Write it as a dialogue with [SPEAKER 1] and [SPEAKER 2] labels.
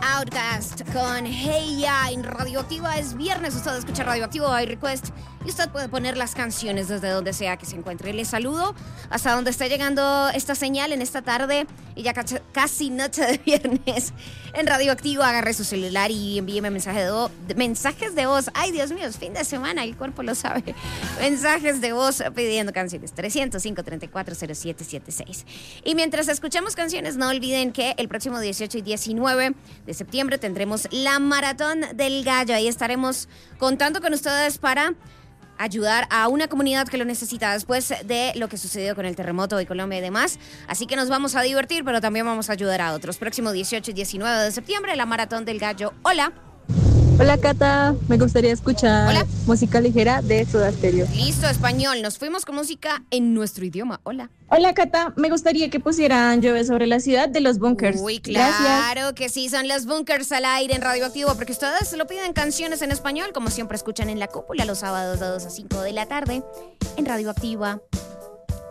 [SPEAKER 1] Outkast con Hey Ya en Radioactiva. Es viernes, usted escucha Radioactivo by Request y usted puede poner las canciones desde donde sea que se encuentre. Les saludo hasta donde esté llegando esta señal en esta tarde y ya casi noche de viernes en Radioactivo. Agarre su celular y envíeme mensajes de voz. Ay, Dios mío, es fin de semana, el cuerpo lo sabe. Mensajes de voz pidiendo canciones. 305-340776. Y mientras escuchamos canciones, no olviden que el próximo 18 y 19 de septiembre tendremos la Maratón del Gallo. Ahí estaremos contando con ustedes para ayudar a una comunidad que lo necesita después de lo que sucedió con el terremoto de Colombia y demás. Así que nos vamos a divertir, pero también vamos a ayudar a otros. Próximo 18 y 19 de septiembre, la Maratón del Gallo. Hola.
[SPEAKER 2] Hola Cata, me gustaría escuchar música ligera de Soda Stereo.
[SPEAKER 1] Listo, español. Nos fuimos con música en nuestro idioma. Hola.
[SPEAKER 2] Hola Cata, me gustaría que pusieran Llueve sobre la ciudad de los Bunkers.
[SPEAKER 1] Uy, claro.
[SPEAKER 2] Gracias.
[SPEAKER 1] Que sí, son los Bunkers al aire en Radioactivo, porque ustedes lo piden canciones en español, como siempre escuchan en La Cúpula los sábados de 2 a 5 de la tarde en Radioactiva.